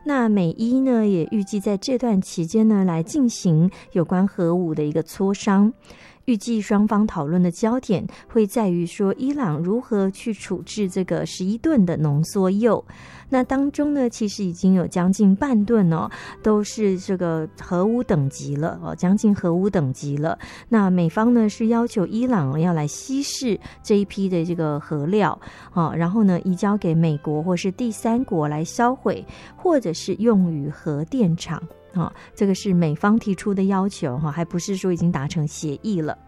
那美伊呢也预计在这段期间呢来进行有关核武的一个磋商。预计双方讨论的焦点会在于说伊朗如何去处置这个11吨的浓缩铀。那当中呢其实已经有将近半吨都是这个核武等级了将近核武等级了。那美方呢是要求伊朗要来稀释这一批的这个核料然后呢移交给美国或是第三国来销毁，或者是用于核电厂这个是美方提出的要求还不是说已经达成协议了。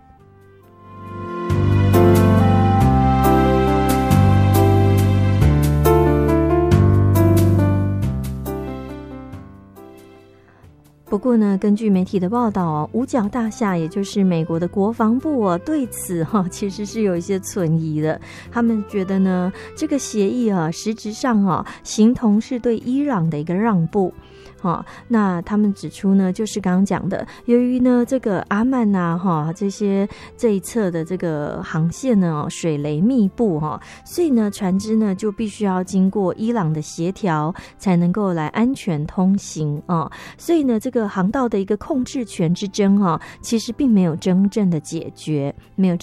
不过呢，根据媒体的报道五角大厦也就是美国的国防部对此其实是有一些存疑的。他们觉得呢，这个协议实质上形同是对伊朗的一个让步。那他们指出呢，就是刚刚讲的，由于呢这个阿曼这一侧的这个航线呢水雷密布所以呢船只呢就必须要经过伊朗的协调才能够来安全通行所以呢这个航道的一个控制权之争其实并没有真正的解决，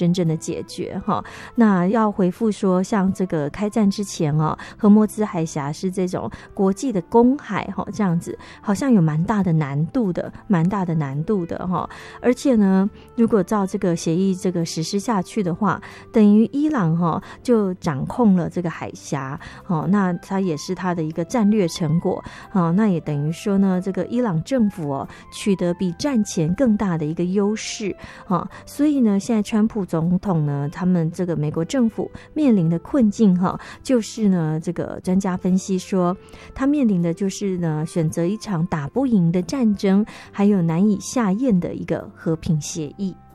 那要回复说像这个开战之前荷默兹海峡是这种国际的公海这样子好像有蛮大的难度的而且呢如果照这个协议这个实施下去的话，等于伊朗就掌控了这个海峡那它也是它的一个战略成果那也等于说呢这个伊朗政府取得比战前更大的一个优势所以呢现在川普总统呢他们这个美国政府面临的困境就是呢这个专家分析说他面临的就是呢选择一场打不赢的战争，还有难以下咽的一个和平协议。